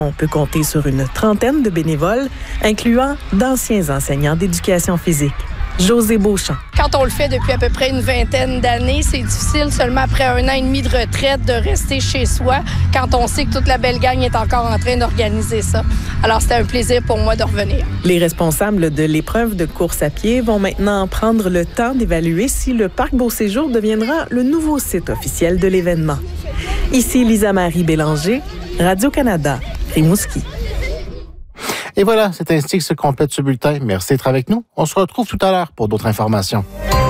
On peut compter sur une trentaine de bénévoles, incluant d'anciens enseignants d'éducation physique. José Beauchamp. Quand on le fait depuis à peu près une vingtaine d'années, c'est difficile seulement après 1 an et demi de retraite de rester chez soi quand on sait que toute la belle gang est encore en train d'organiser ça. Alors, c'était un plaisir pour moi de revenir. Les responsables de l'épreuve de course à pied vont maintenant prendre le temps d'évaluer si le Parc Beauséjour deviendra le nouveau site officiel de l'événement. Ici Lisa-Marie Bélanger, Radio-Canada, Rimouski. Et voilà, c'est ainsi que se complète ce bulletin. Merci d'être avec nous. On se retrouve tout à l'heure pour d'autres informations.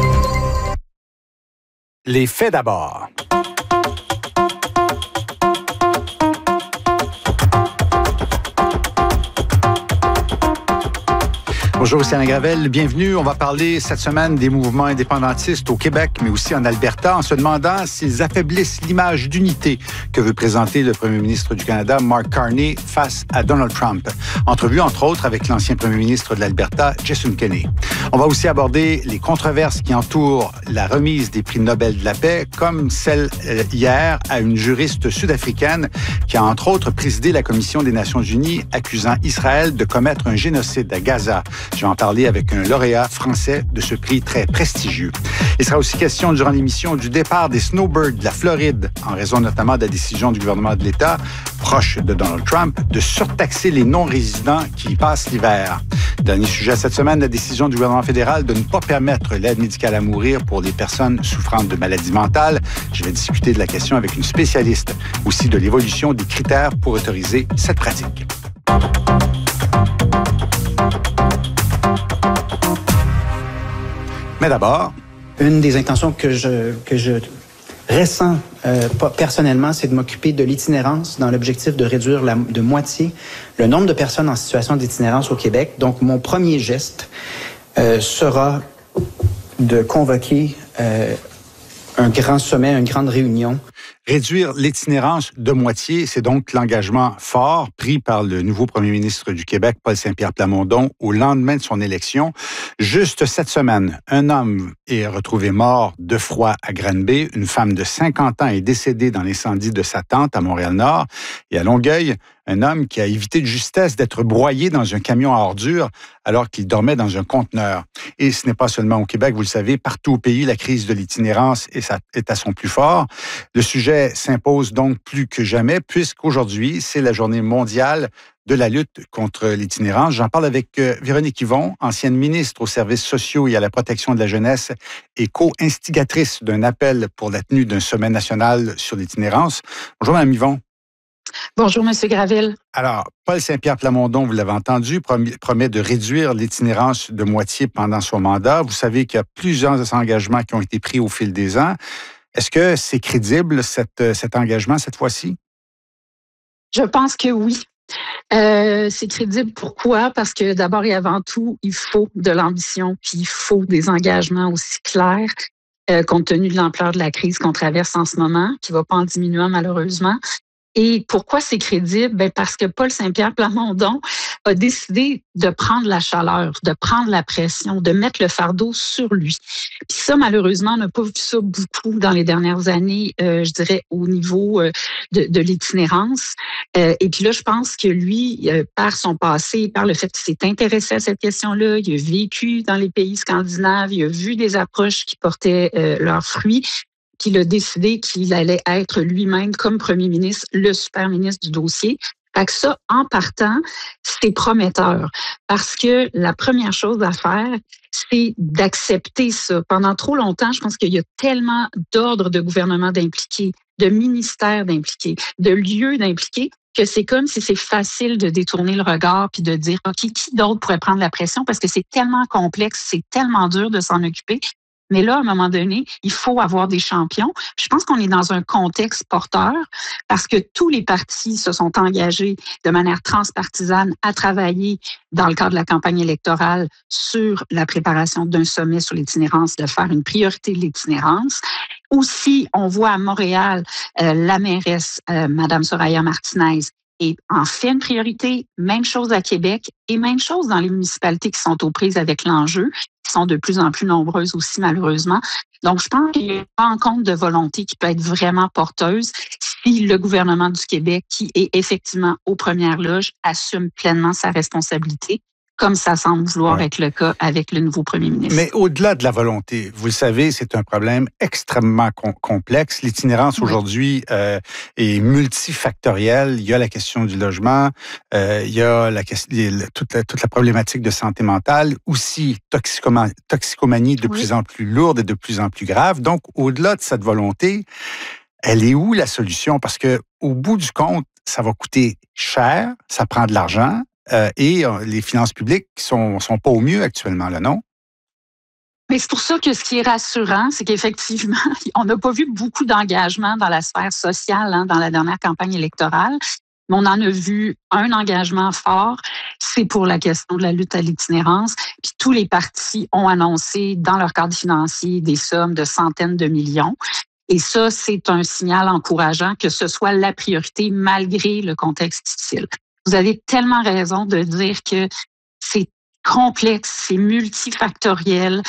Les faits d'abord. Bonjour, c'est Alain Gravel. Bienvenue. On va parler cette semaine des mouvements indépendantistes au Québec, mais aussi en Alberta, en se demandant s'ils affaiblissent l'image d'unité que veut présenter le premier ministre du Canada, Mark Carney, face à Donald Trump. Entrevue, entre autres, avec l'ancien premier ministre de l'Alberta, Jason Kenney. On va aussi aborder les controverses qui entourent la remise des prix Nobel de la paix, comme celle hier à une juriste sud-africaine qui a, entre autres, présidé la Commission des Nations unies accusant Israël de commettre un génocide à Gaza. Je vais en parler avec un lauréat français de ce prix très prestigieux. Il sera aussi question durant l'émission du départ des snowbirds de la Floride, en raison notamment de la décision du gouvernement de l'État, proche de Donald Trump, de surtaxer les non-résidents qui y passent l'hiver. Dernier sujet cette semaine, la décision du gouvernement fédéral de ne pas permettre l'aide médicale à mourir pour les personnes souffrant de maladies mentales. Je vais discuter de la question avec une spécialiste, aussi de l'évolution des critères pour autoriser cette pratique. Mais d'abord, une des intentions que je ressens personnellement, c'est de m'occuper de l'itinérance dans l'objectif de réduire de moitié le nombre de personnes en situation d'itinérance au Québec. Donc, mon premier geste sera de convoquer un grand sommet, une grande réunion. Réduire l'itinérance de moitié, c'est donc l'engagement fort pris par le nouveau premier ministre du Québec, Paul Saint-Pierre Plamondon, au lendemain de son élection. Juste cette semaine, un homme est retrouvé mort de froid à Granby. Une femme de 50 ans est décédée dans l'incendie de sa tante à Montréal-Nord. Et à Longueuil, un homme qui a évité de justesse d'être broyé dans un camion à ordures alors qu'il dormait dans un conteneur. Et ce n'est pas seulement au Québec, vous le savez, partout au pays, la crise de l'itinérance est à son plus fort. Le sujet s'impose donc plus que jamais, puisqu'aujourd'hui, c'est la journée mondiale de la lutte contre l'itinérance. J'en parle avec Véronique Yvon, ancienne ministre aux services sociaux et à la protection de la jeunesse et co-instigatrice d'un appel pour la tenue d'un sommet national sur l'itinérance. Bonjour, Mme Yvon. Bonjour, M. Gravel. Alors, Paul Saint-Pierre Plamondon, vous l'avez entendu, promet de réduire l'itinérance de moitié pendant son mandat. Vous savez qu'il y a plusieurs engagements qui ont été pris au fil des ans. Est-ce que c'est crédible, cet engagement, cette fois-ci? Je pense que oui. C'est crédible. Pourquoi? Parce que d'abord et avant tout, il faut de l'ambition, puis il faut des engagements aussi clairs, compte tenu de l'ampleur de la crise qu'on traverse en ce moment, qui ne va pas en diminuant malheureusement. Et pourquoi c'est crédible? Ben parce que Paul Saint-Pierre Plamondon a décidé de prendre la chaleur, de prendre la pression, de mettre le fardeau sur lui. Puis ça, malheureusement, on n'a pas vu ça beaucoup dans les dernières années, je dirais, au niveau de l'itinérance. Et puis là, je pense que lui, par son passé, par le fait qu'il s'est intéressé à cette question-là, il a vécu dans les pays scandinaves, il a vu des approches qui portaient leurs fruits, qu'il a décidé qu'il allait être lui-même, comme premier ministre, le super ministre du dossier. Fait que ça, en partant, c'est prometteur. Parce que la première chose à faire, c'est d'accepter ça. Pendant trop longtemps, je pense qu'il y a tellement d'ordres de gouvernement d'impliquer, de ministères d'impliquer, de lieux d'impliquer, que c'est comme si c'est facile de détourner le regard puis de dire, OK, qui d'autre pourrait prendre la pression? Parce que c'est tellement complexe, c'est tellement dur de s'en occuper. Mais là, à un moment donné, il faut avoir des champions. Je pense qu'on est dans un contexte porteur parce que tous les partis se sont engagés de manière transpartisane à travailler dans le cadre de la campagne électorale sur la préparation d'un sommet sur l'itinérance, de faire une priorité de l'itinérance. Aussi, on voit à Montréal la mairesse, Mme Soraya Martinez, et en fait une priorité. Même chose à Québec et même chose dans les municipalités qui sont aux prises avec l'enjeu. qui sont de plus en plus nombreuses aussi, malheureusement. Donc, je pense qu'il y a une rencontre de volonté qui peut être vraiment porteuse si le gouvernement du Québec, qui est effectivement aux premières loges, assume pleinement sa responsabilité, comme ça semble vouloir être le cas avec le nouveau premier ministre. Mais au-delà de la volonté, vous le savez, c'est un problème extrêmement complexe. L'itinérance aujourd'hui est multifactorielle. Il y a la question du logement, il y a toute la problématique de santé mentale, aussi toxicomanie de plus en plus lourde et de plus en plus grave. Donc, au-delà de cette volonté, elle est où la solution? Parce que au bout du compte, ça va coûter cher, ça prend de l'argent. Et les finances publiques sont pas au mieux actuellement, là, non? Mais c'est pour ça que ce qui est rassurant, c'est qu'effectivement, on n'a pas vu beaucoup d'engagement dans la sphère sociale dans la dernière campagne électorale. Mais on en a vu un engagement fort, c'est pour la question de la lutte à l'itinérance. Puis tous les partis ont annoncé dans leur cadre financier des sommes de centaines de millions. Et ça, c'est un signal encourageant que ce soit la priorité malgré le contexte difficile. Vous avez tellement raison de dire que c'est complexe, c'est multifactoriel,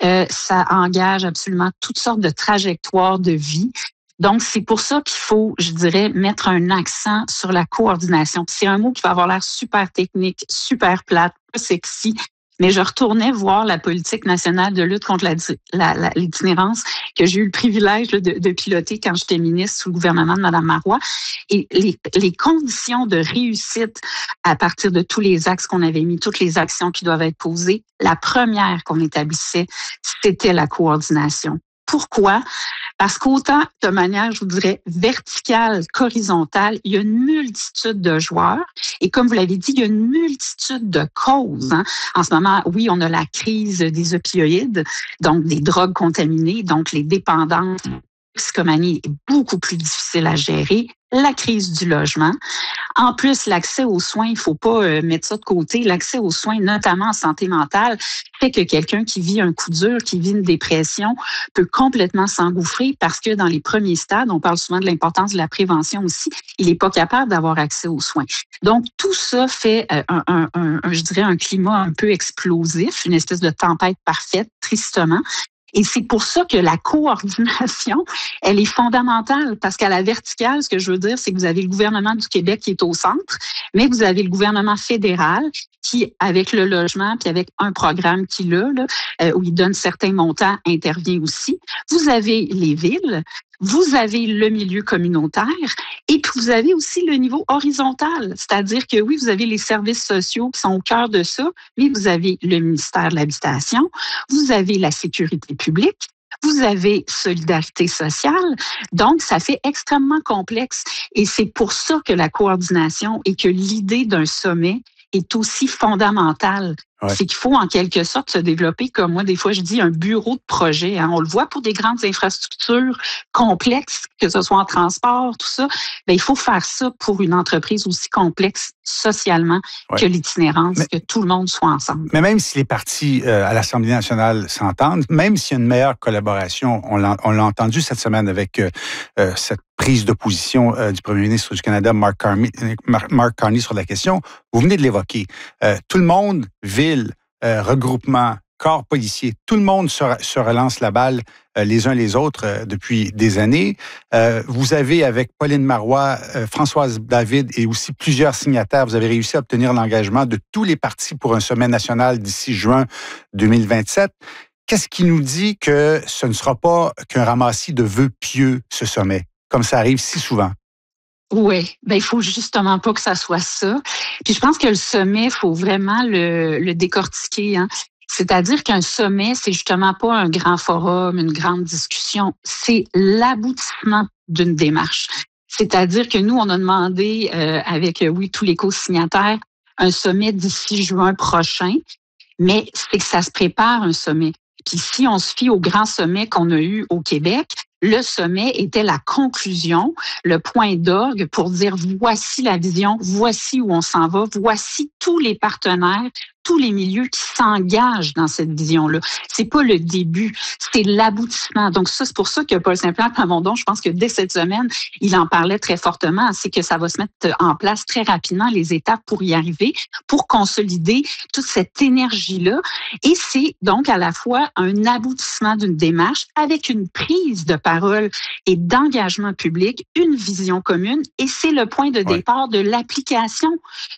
ça engage absolument toutes sortes de trajectoires de vie. Donc, c'est pour ça qu'il faut, je dirais, mettre un accent sur la coordination. Puis c'est un mot qui va avoir l'air super technique, super plate, pas sexy. Mais je retournais voir la politique nationale de lutte contre l'itinérance que j'ai eu le privilège de piloter quand j'étais ministre sous le gouvernement de Mme Marois. Et les conditions de réussite à partir de tous les axes qu'on avait mis, toutes les actions qui doivent être posées, la première qu'on établissait, c'était la coordination. Pourquoi? Parce qu'autant de manière, je vous dirais, verticale qu'horizontale, il y a une multitude de joueurs. Et comme vous l'avez dit, il y a une multitude de causes. En ce moment, oui, on a la crise des opioïdes, donc des drogues contaminées, donc les dépendances. La toxicomanie est beaucoup plus difficile à gérer. La crise du logement. En plus, l'accès aux soins, il ne faut pas mettre ça de côté. L'accès aux soins, notamment en santé mentale, fait que quelqu'un qui vit un coup dur, qui vit une dépression, peut complètement s'engouffrer parce que dans les premiers stades, on parle souvent de l'importance de la prévention aussi, il n'est pas capable d'avoir accès aux soins. Donc, tout ça fait, je dirais, un climat un peu explosif, une espèce de tempête parfaite, tristement. Et c'est pour ça que la coordination, elle est fondamentale parce qu'à la verticale, ce que je veux dire, c'est que vous avez le gouvernement du Québec qui est au centre, mais vous avez le gouvernement fédéral qui, avec le logement puis avec un programme qu'il a, où il donne certains montants, intervient aussi. Vous avez les villes, vous avez le milieu communautaire et puis vous avez aussi le niveau horizontal. C'est-à-dire que oui, vous avez les services sociaux qui sont au cœur de ça, mais vous avez le ministère de l'Habitation, vous avez la sécurité publique, vous avez solidarité sociale. Donc, ça fait extrêmement complexe et c'est pour ça que la coordination et que l'idée d'un sommet est aussi fondamentale. Ouais. C'est qu'il faut en quelque sorte se développer, comme moi, des fois, je dis un bureau de projet. On le voit pour des grandes infrastructures complexes, que ce soit en transport, tout ça. Bien, il faut faire ça pour une entreprise aussi complexe socialement que l'itinérance, que tout le monde soit ensemble. Mais même si les partis à l'Assemblée nationale s'entendent, même s'il y a une meilleure collaboration, on l'a entendu cette semaine avec cette prise de position du premier ministre du Canada, Mark Carney, sur la question, vous venez de l'évoquer. Tout le monde, ville, regroupement, corps policier, tout le monde se relance la balle les uns les autres depuis des années. Vous avez, avec Pauline Marois, Françoise David et aussi plusieurs signataires, vous avez réussi à obtenir l'engagement de tous les partis pour un sommet national d'ici juin 2027. Qu'est-ce qui nous dit que ce ne sera pas qu'un ramassis de vœux pieux, ce sommet, comme ça arrive si souvent? Oui, ben il faut justement pas que ça soit ça. Puis je pense que le sommet, il faut vraiment le décortiquer. C'est-à-dire qu'un sommet, c'est justement pas un grand forum, une grande discussion. C'est l'aboutissement d'une démarche. C'est-à-dire que nous, on a demandé avec, tous les co-signataires, un sommet d'ici juin prochain, mais c'est que ça se prépare un sommet. Puis si on se fie au grand sommet qu'on a eu au Québec, le sommet était la conclusion, le point d'orgue pour dire voici la vision, voici où on s'en va, voici tous les partenaires tous les milieux qui s'engagent dans cette vision-là. C'est pas le début, c'est l'aboutissement. Donc ça, c'est pour ça que Paul Saint-Pierre Plamondon, je pense que dès cette semaine, il en parlait très fortement, c'est que ça va se mettre en place très rapidement, les étapes pour y arriver, pour consolider toute cette énergie-là. Et c'est donc à la fois un aboutissement d'une démarche avec une prise de parole et d'engagement public, une vision commune, et c'est le point de départ de l'application